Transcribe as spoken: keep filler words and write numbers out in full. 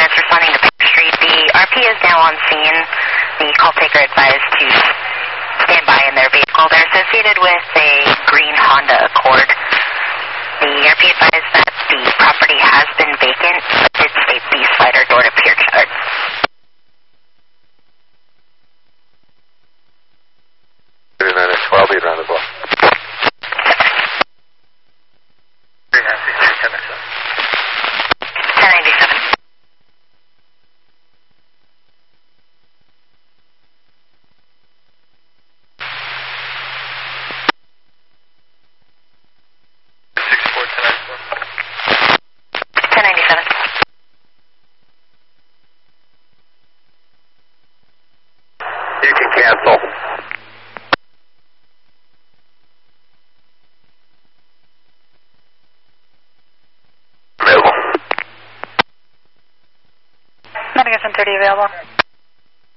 units responding to Park Street. The R P is now on scene. The call taker advised to stand by in their vehicle. They're associated with a green Honda Accord. The R P advised that the property has been vacant, but did state the slider door to pier yard. thirty-nine X twelve, lead around the block. ten ninety-seven. ten ninety-seven. You can cancel. Madison thirty available.